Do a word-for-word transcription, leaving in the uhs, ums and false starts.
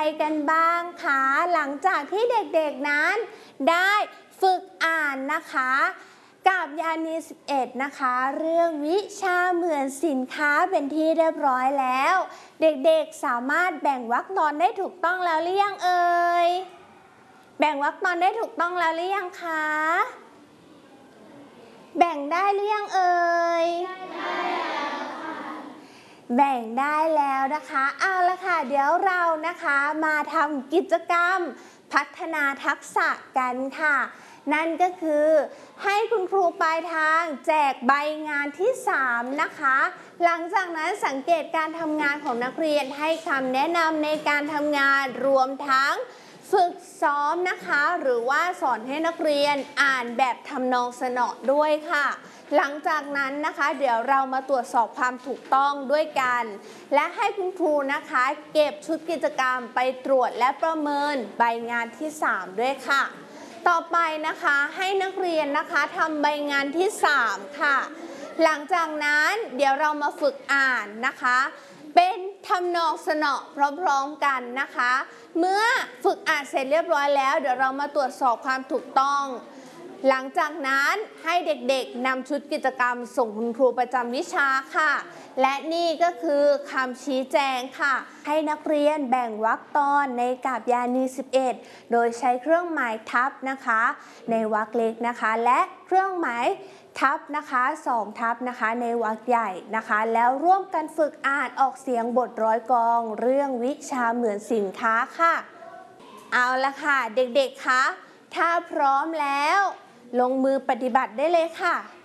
กันบ้างคะหลังจากที่เด็กๆนั้นได้ฝึกอ่านนะคะกับยานีสิบเอ็ดนะคะเรื่องวิชาเหมือนสินค้าเป็นที่เรียบร้อยแล้วเด็กๆสามารถแบ่งวรรคตอนได้ถูกต้องแล้วหรือยังเอ่ยแบ่งวรรคตอนได้ถูกต้องแล้วหรือยังคะแบ่งได้หรือยังเอ่ยได้แล้วค่ะแบ่งได้แล้วนะคะเอาละค่ะเดี๋ยวเรานะคะมาทำกิจกรรมพัฒนาทักษะกันค่ะนั่นก็คือให้คุณครูปลายทางแจกใบงานที่สามนะคะหลังจากนั้นสังเกตการทำงานของนักเรียนให้คำแนะนำในการทำงานรวมทั้งฝึกซ้อมนะคะหรือว่าสอนให้นักเรียนอ่านแบบทำนองสนอด้วยค่ะหลังจากนั้นนะคะเดี๋ยวเรามาตรวจสอบความถูกต้องด้วยกันและให้คุณครูนะคะเก็บชุดกิจกรรมไปตรวจและประเมินใบงานที่สามด้วยค่ะต่อไปนะคะให้นักเรียนนะคะทำใบงานที่สามค่ะหลังจากนั้นเดี๋ยวเรามาฝึกอ่านนะคะเป็นทำนองสนอพร้อมๆกันนะคะเมื่อฝึกอ่านเสร็จเรียบร้อยแล้วเดี๋ยวเรามาตรวจสอบความถูกต้องหลังจากนั้นให้เด็กๆนำชุดกิจกรรมส่งคุณครูประจำวิชาค่ะและนี่ก็คือคำชี้แจงค่ะให้นักเรียนแบ่งวรรคตอนในกาบยานีสิบเอ็ดโดยใช้เครื่องหมายทับนะคะในวรรคเล็กนะคะและเครื่องหมายทับนะคะสองทับนะคะในวรรคใหญ่นะคะแล้วร่วมกันฝึกอ่านออกเสียงบทร้อยกลองเรื่องวิชาเหมือนสินค้าค่ะเอาละค่ะเด็กๆคะถ้าพร้อมแล้วลงมือปฏิบัติได้เลยค่ะ